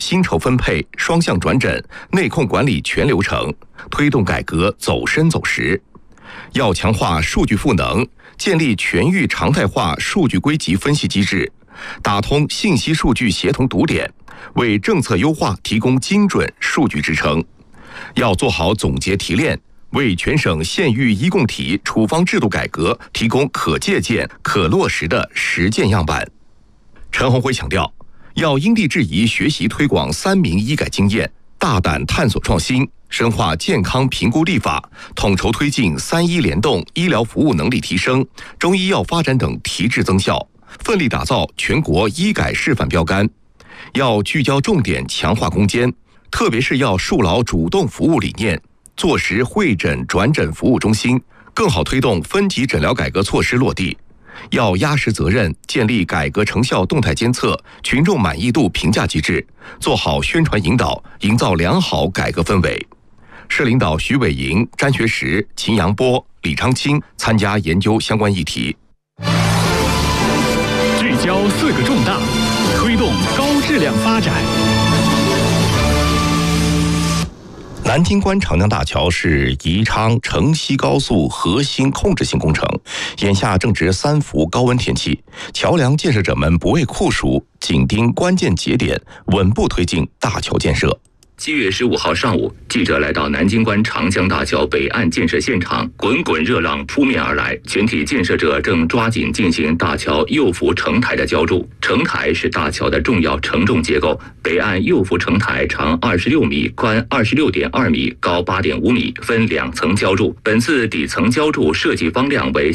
薪酬分配、双向转诊、内控管理全流程，推动改革走深走实。要强化数据赋能，建立全域常态化数据归集分析机制，打通信息数据协同堵点，为政策优化提供精准数据支撑。要做好总结提炼，为全省县域医共体处方制度改革提供可借鉴、可落实的实践样板。陈宏辉强调，要因地制宜学习推广3民医改经验，大胆探索创新，深化健康评估立法，统筹推进3医联动、医疗服务能力提升、中医药发展等提质增效，奋力打造全国医改示范标杆。要聚焦重点，强化攻坚，特别是要树牢主动服务理念，坐实会诊转诊服务中心，更好推动分级诊疗改革措施落地。要压实责任，建立改革成效动态监测、群众满意度评价机制，做好宣传引导，营造良好改革氛围。市领导徐伟莹、詹学实、秦阳波、李昌清参加研究相关议题。 聚焦4个重大，推动高质量发展。 南京关长江大桥是宜昌城西高速核心控制性工程，眼下正值3伏高温天气，桥梁建设者们不畏酷暑，紧盯关键节点，稳步推进大桥建设。 7月15号上午，记者来到南京关长江大桥北岸建设现场，滚滚热浪扑面而来，全体建设者正抓紧进行大桥右幅承台的浇筑。承台是大桥的重要承重结构，北岸右幅承台长26米，宽26.2米，高8.5米，分2层浇筑。本次底层浇筑设计方量为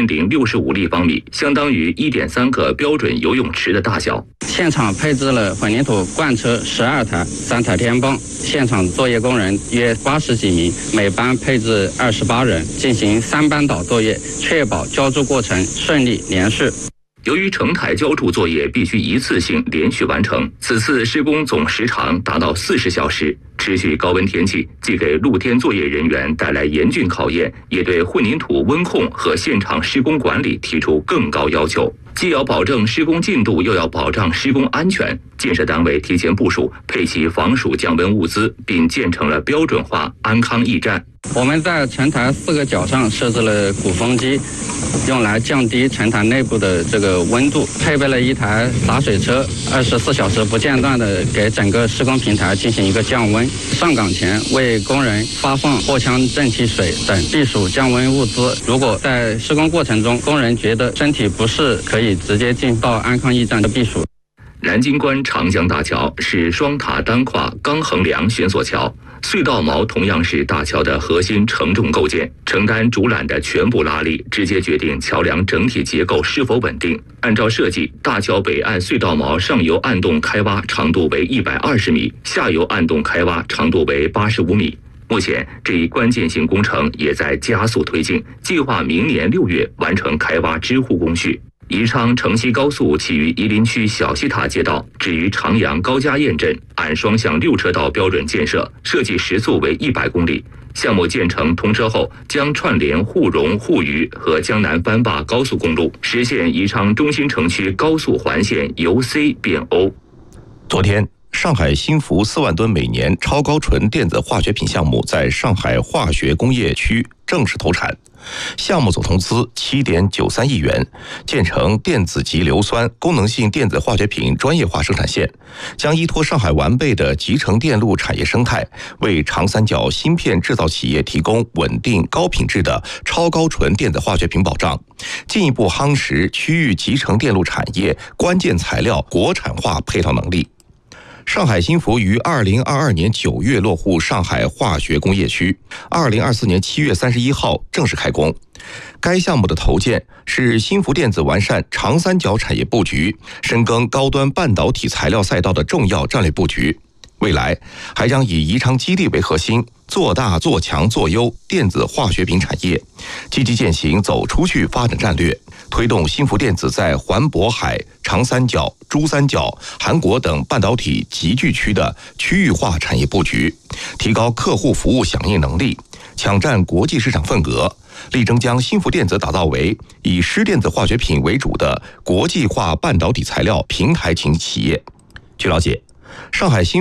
3065立方米，相当于1.3个标准游泳池的大小。 现场配置了混凝土罐车12台，3台天泵。现场作业工人约80几名，每班配置28人，进行3班倒作业，确保浇筑过程顺利连续。 由于承台浇筑作业必须一次性连续完成，此次施工总时长达到40小时。持续高温天气既给露天作业人员带来严峻考验，也对混凝土温控和现场施工管理提出更高要求。既要保证施工进度，又要保障施工安全，建设单位提前部署，配齐防暑降温物资，并建成了标准化安康驿站。 我们在承台4个角上设置了鼓风机，用来降低承台内部的这个温度，配备了一台洒水车，24小时不间断的给整个施工平台进行一个降温。上岗前为工人发放货枪、正气水等避暑降温物资。如果在施工过程中工人觉得身体不适，可以直接进到安康驿站的避暑。 南京关长江大桥是双塔单跨钢横梁悬索桥，隧道锚同样是大桥的核心承重构件，承担主缆的全部拉力，直接决定桥梁整体结构是否稳定。按照设计，大桥北岸隧道锚上游暗洞开挖长度为120米，下游暗洞开挖长度为85米。目前这一关键性工程也在加速推进，计划明年6月完成开挖支护工序。宜昌城西高速起于夷陵区小西塔街道，至于长阳高家堰镇，按双向6车道标准建设，设计时速为100公里。项目建成通车后，将串联沪蓉、沪渝和江南番坝高速公路，实现宜昌中心城区高速环线由 C 变 O。 昨天，上海新福4万吨每年超高纯电子化学品项目在上海化学工业区正式投产。项目总投资7.93亿元，建成电子级硫酸功能性电子化学品专业化生产线，将依托上海完备的集成电路产业生态，为长三角芯片制造企业提供稳定高品质的超高纯电子化学品保障，进一步夯实区域集成电路产业关键材料国产化配套能力。上海新福于2022年9月落户上海化学工业区，2024年7月31号正式开工。该项目的投建是新福电子完善长三角产业布局、深耕高端半导体材料赛道的重要战略布局。未来还将以宜昌基地为核心，做大做强做优电子化学品产业，积极践行走出去发展战略，推动新福电子在环渤海、长三角、珠三角、韩国等半导体集聚区的区域化产业布局，提高客户服务响应能力，抢占国际市场份额，力争将新福电子打造为以湿电子化学品为主的国际化半导体材料平台型企业。据了解，上海新